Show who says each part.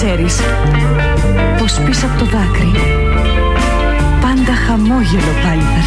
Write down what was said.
Speaker 1: ξέρεις πως πίσω από το δάκρυ πάντα χαμόγελο πάλι θα